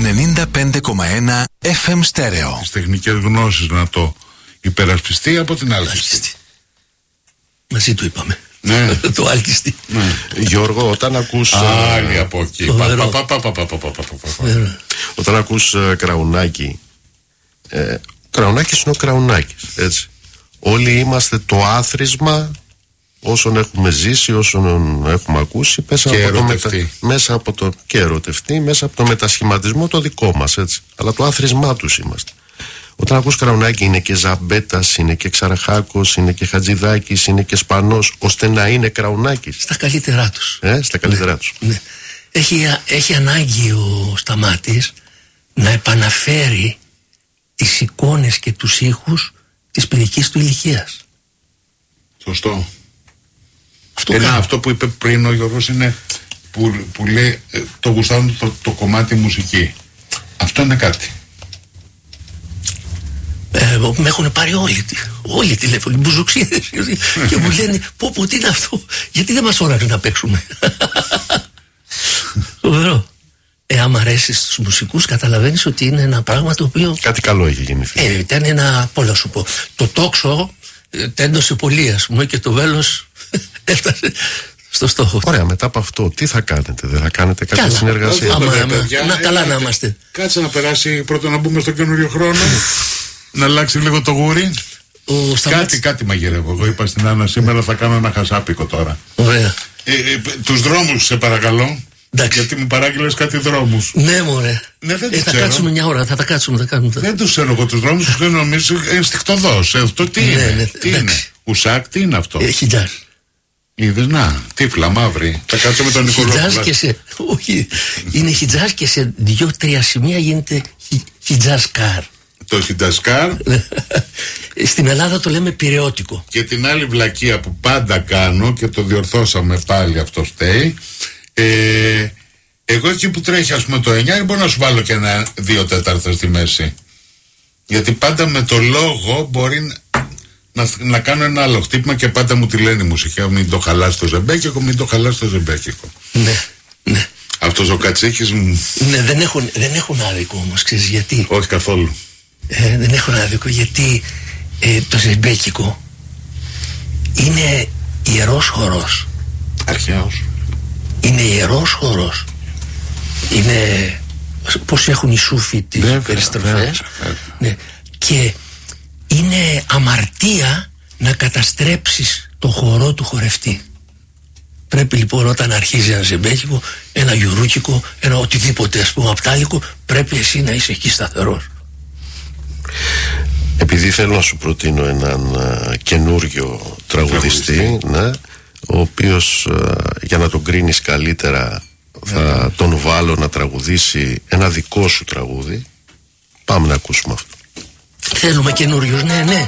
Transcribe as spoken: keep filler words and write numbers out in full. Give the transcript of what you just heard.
ενενήντα πέντε κόμμα ένα εφ εμ στέρεο. Τις τεχνικές γνώσεις να το υπερασπιστεί από την άλλη. Μαζί του είπαμε. Ναι. Το άλκιστη. Ναι. Γιώργο, όταν ακούς... Άλλη από εκεί. Όταν ακούς Κραουνάκη, ε, Κραουνάκης είναι ο Κραουνάκης, έτσι. Όλοι είμαστε το άθροισμα όσων έχουμε ζήσει, όσων έχουμε ακούσει μέσα και από, το μετα... μέσα από το και ερωτευτεί, μέσα από το μετασχηματισμό το δικό μας, έτσι. Αλλά το άθροισμά τους είμαστε. Όταν ακούς Κραουνάκη είναι και Ζαμπέτας, είναι και Ξαραχάκος, είναι και Χατζηδάκης, είναι και Σπανός, ώστε να είναι Κραουνάκης. Στα καλύτερά τους. Ε, στα καλύτερά ναι, τους. Ναι. Έχει, έχει ανάγκη ο Σταμάτης να επαναφέρει τις εικόνες και τους ήχους της παιδικής του ηλικίας. Σωστό. Αυτό, Ένα, αυτό που είπε πριν ο Γιώργος είναι που, που λέει το γουστάρουν το, το κομμάτι μουσική. Αυτό είναι κάτι. Ε, με έχουν πάρει όλοι, όλοι τηλέφωνοι, μπουζουξίδες και μου λένε πω πω τι είναι αυτό, γιατί δεν μας όραξε να παίξουμε. Φοβερό. Ε, άμα αρέσει στους μουσικούς καταλαβαίνεις ότι είναι ένα πράγμα το οποίο... Κάτι καλό έχει γεννηθεί. Ε, ήταν ένα, πώς να σου πω, το τόξο ε, τέντωσε πολύ, ας πούμε, και το βέλος έφτασε στο στόχο. Ωραία, μετά από αυτό τι θα κάνετε, δεν θα κάνετε κάποια Καλά. συνεργασία? Άμα, Άμα, άμα, παιδιά, να καλά ε, να είμαστε. Κάτσε να περάσει πρώτα να μπούμε στο καινούριο χρόνο. Να αλλάξει λίγο το γούρι. Ο Σταμάτης... Κάτι, κάτι μαγειρεύω. Εγώ είπα στην Άννα σήμερα θα κάνω ένα χασάπικο τώρα. Ωραία. Ε, ε, τους δρόμους σε παρακαλώ. Εντάξει. Γιατί μου παράγγειλες κάτι δρόμους. Ναι, μωρέ. Ναι, δεν ε, θα ξέρω. κάτσουμε μια ώρα, θα τα κάτσουμε, θα κάνουμε. Δεν τους ξέρω εγώ τους δρόμους, τους λέω νομίζω ενστικτωδώς. Αυτό τι είναι, Ναι, ναι, τι είναι. Ουσάκ, τι είναι αυτό. Ε, χιτζάζ. Είδες, να, τύφλα, μαύρη. Θα κάτσω με τον Νικολό. Χιτζάζ και σε. Όχι. Είναι χιτζάζ και σε δύο-τρία σημεία γίνεται χιτζάζ καρ. Το χιτζασκάρ. Στην Ελλάδα το λέμε πειραιώτικο. Και την άλλη βλακεία που πάντα κάνω και το διορθώσαμε πάλι, αυτό φταίει. Ε, εγώ εκεί που τρέχει ας πούμε το εννιά μπορώ να σου βάλω και ένα δύο τέταρτα στη μέση. Γιατί πάντα με το λόγο μπορεί να, να κάνω ένα άλλο χτύπημα και πάντα μου τη λένε η μουσική. Μην το χαλάς το ζεμπέκικο, μην το χαλάς το ζεμπέκικο. Ναι, ναι. Αυτός ο κατσίχης μου. Ναι, δεν έχουν, δεν έχουν άδικο όμως, ξέρεις γιατί. Όχι καθόλου. Ε, δεν έχουν άδικο γιατί ε, το ζεμπέκικο είναι ιερός χορός. Αρχαίος. Είναι ιερός χορός. Είναι πως έχουν οι Σούφοι τις Βέβαια, περιστροφές. βέβαια, βέβαια. Ναι. Και είναι αμαρτία να καταστρέψεις το χορό του χορευτή. Πρέπει λοιπόν όταν αρχίζει ένα ζεμπέκικο, ένα γιουρούκικο, ένα οτιδήποτε ας πούμε απτάλικο, πρέπει εσύ να είσαι εκεί σταθερός. Επειδή θέλω να σου προτείνω έναν uh, καινούριο τραγουδιστή, ναι, ο οποίος uh, για να τον κρίνεις καλύτερα θα yeah. τον βάλω να τραγουδήσει ένα δικό σου τραγούδι. Πάμε να ακούσουμε αυτό. Θέλουμε καινούριους, ναι, ναι.